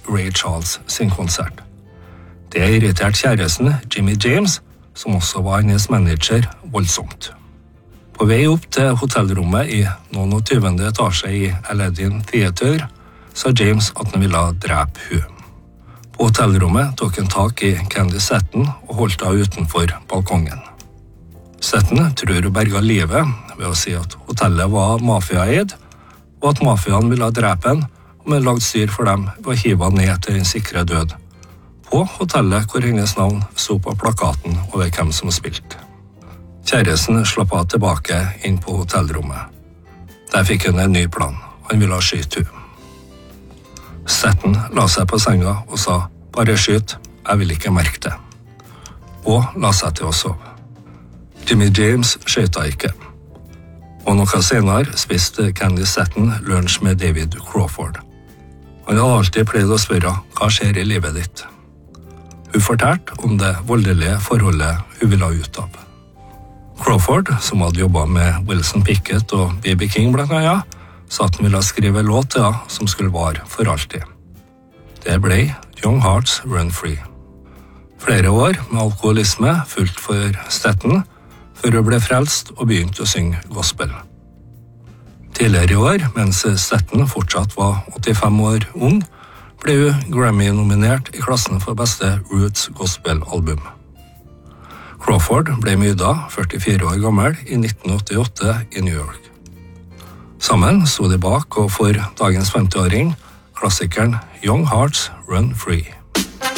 Ray Charles sin konsert. Det irriterte kjæresten Jimmy James, som også var hennes manager, voldsomt. På vei opp til hotellrommet i 29. etasje i Aladdin Theater, sa James at han ville drepe hun. På hotellrommet tok han tak i Candy Seton og holdt henne utenfor balkongen. Seton tror hun berget livet ved å si at hotellet var mafiaeid, og at mafiaen ville drepe han, og han lagde styr for dem ved å hive han ned til den sikre død. På hotellet hvor hennes navn sto på plakaten over hvem som spilte. Kjæresten slapp av tilbake inn på hotellrommet. Der fikk hun en ny plan. Han ville skyte hun. Seton la seg på senga og sa, «Bare skyt, jeg vil ikke merke det», og la seg til å sove. Jimmy James skjøt ikke. Og noe senere spiste Candy Seton lunsj med David Crawford. Han hadde alltid pleid å spørre, «Hva skjer i livet ditt?» Hun fortalte om det voldelige forholdet hun ville ut av. Crawford, som hadde jobbet med Wilson Pickett og B.B. King blant annet, sa at han ville skrive en låt til henne som skulle vare for alltid. Det ble Young Hearts Run Free. Flere år med alkoholisme fulgt for Seton, før hun ble frelst og begynte å synge gospel. Tidligere i år, mens Seton fortsatt var 85 år ung, ble hun Grammy-nominert i klassen for beste Roots Gospel-album. Crawford ble myrdet, 44 år gammel, i 1988 i New York. Sammen sto de bak og for dagens 50-åring, klassikeren Young Hearts Run Free.